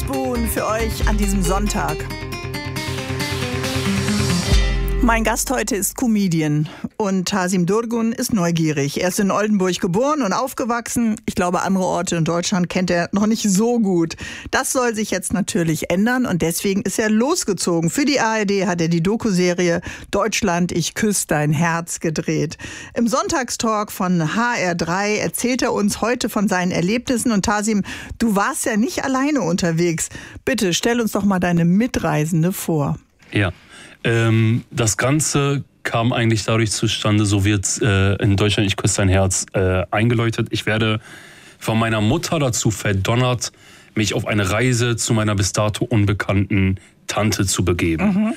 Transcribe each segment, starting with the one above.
Spoon für euch an diesem Sonntag. Mein Gast heute ist Comedian und Tasim Durgun ist neugierig. Er ist in Oldenburg geboren und aufgewachsen. Ich glaube, andere Orte in Deutschland kennt er noch nicht so gut. Das soll sich jetzt natürlich ändern und deswegen ist er losgezogen. Für die ARD hat er die Doku-Serie Deutschland, ich küsse dein Herz gedreht. Im Sonntagstalk von HR3 erzählt er uns heute von seinen Erlebnissen. Und Tasim, du warst ja nicht alleine unterwegs. Bitte stell uns doch mal deine Mitreisende vor. Ja. Das Ganze kam eigentlich dadurch zustande, so wird in Deutschland ich küsse dein Herz eingeläutet. Ich werde von meiner Mutter dazu verdonnert, mich auf eine Reise zu meiner bis dato unbekannten Tante zu begeben. Mhm.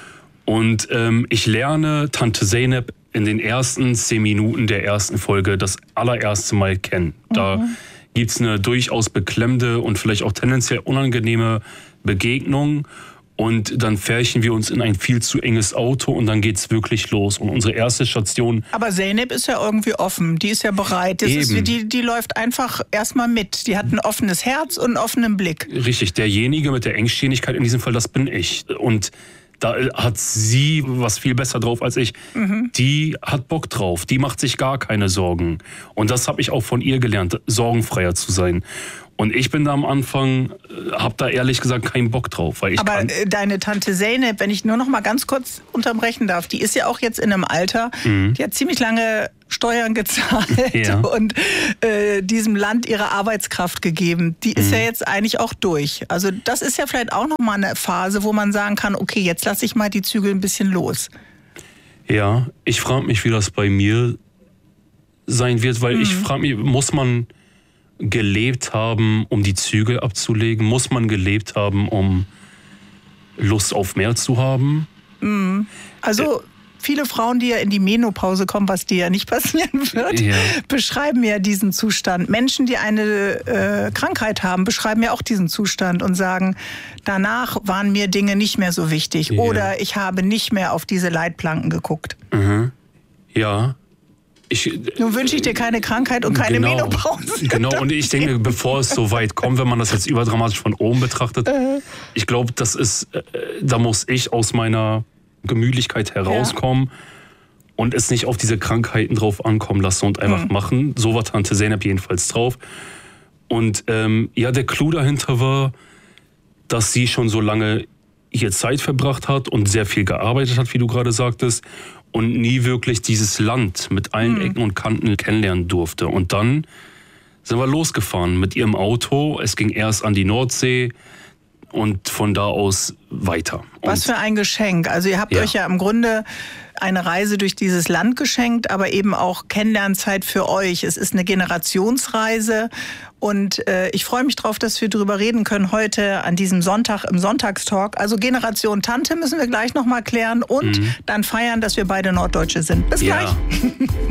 Und ich lerne Tante Zeynep in den ersten 10 Minuten der ersten Folge das allererste Mal kennen. Da gibt's eine durchaus beklemmende und vielleicht auch tendenziell unangenehme Begegnung. Und dann färchen wir uns in ein viel zu enges Auto und dann geht's wirklich los. Und unsere erste Station... Aber Zeynep ist ja irgendwie offen, die ist ja bereit. Die läuft einfach erstmal mit. Die hat ein offenes Herz und einen offenen Blick. Richtig, derjenige mit der Engstirnigkeit in diesem Fall, das bin ich. Und da hat sie was viel besser drauf als ich. Mhm. Die hat Bock drauf, die macht sich gar keine Sorgen. Und das habe ich auch von ihr gelernt, sorgenfreier zu sein. Und ich bin da am Anfang, habe da ehrlich gesagt keinen Bock drauf. Weil deine Tante Zeynep, wenn ich nur noch mal ganz kurz unterbrechen darf, die ist ja auch jetzt in einem Alter, die hat ziemlich lange Steuern gezahlt und diesem Land ihre Arbeitskraft gegeben. Die ist ja jetzt eigentlich auch durch. Also das ist ja vielleicht auch noch mal eine Phase, wo man sagen kann, okay, jetzt lasse ich mal die Zügel ein bisschen los. Ja, ich frage mich, wie das bei mir sein wird, weil ich frage mich, muss man gelebt haben, um die Zügel abzulegen? Muss man gelebt haben, um Lust auf mehr zu haben? Also viele Frauen, die ja in die Menopause kommen, was dir ja nicht passieren wird, beschreiben ja diesen Zustand. Menschen, die eine Krankheit haben, beschreiben ja auch diesen Zustand und sagen, danach waren mir Dinge nicht mehr so wichtig oder ich habe nicht mehr auf diese Leitplanken geguckt. Ja. Nun wünsche ich dir keine Krankheit und keine Menopause. Genau, und ich denke, bevor es so weit kommt, wenn man das jetzt überdramatisch von oben betrachtet, ich glaube, das ist, da muss ich aus meiner Gemütlichkeit herauskommen und es nicht auf diese Krankheiten drauf ankommen lassen und einfach machen. So war Tante Zeynep jedenfalls drauf. Und der Clou dahinter war, dass sie schon so lange hier Zeit verbracht hat und sehr viel gearbeitet hat, wie du gerade sagtest, und nie wirklich dieses Land mit allen Ecken und Kanten kennenlernen durfte. Und dann sind wir losgefahren mit ihrem Auto. Es ging erst an die Nordsee und von da aus weiter. Was für ein Geschenk. Also ihr habt euch ja im Grunde eine Reise durch dieses Land geschenkt, aber eben auch Kennenlernzeit für euch. Es ist eine Generationsreise und ich freue mich drauf, dass wir darüber reden können heute an diesem Sonntag im Sonntagstalk. Also Generation Tante müssen wir gleich noch mal klären und dann feiern, dass wir beide Norddeutsche sind. Bis gleich.